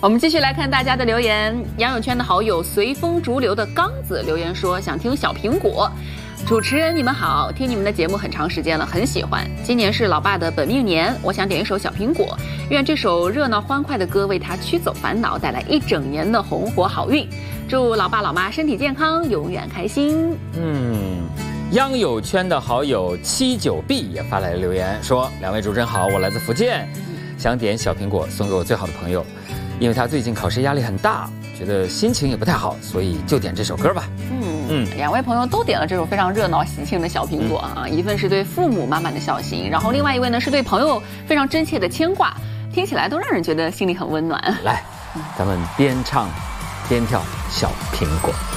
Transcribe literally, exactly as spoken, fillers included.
我们继续来看大家的留言。杨友圈的好友随风逐流的刚子留言说，想听小苹果。主持人你们好，听你们的节目很长时间了，很喜欢。今年是老爸的本命年，我想点一首小苹果，愿这首热闹欢快的歌为他驱走烦恼，带来一整年的红火好运。祝老爸老妈身体健康，永远开心。 嗯，央友圈的好友七九 B 也发来了留言说，两位主持人好，我来自福建，想点小苹果送给我最好的朋友，因为他最近考试压力很大，觉得心情也不太好，所以就点这首歌吧。 嗯嗯，两位朋友都点了这首非常热闹喜庆的小苹果啊，一份是对父母满满的孝心，然后另外一位呢是对朋友非常真切的牵挂，听起来都让人觉得心里很温暖。 来，咱们边唱边跳小苹果。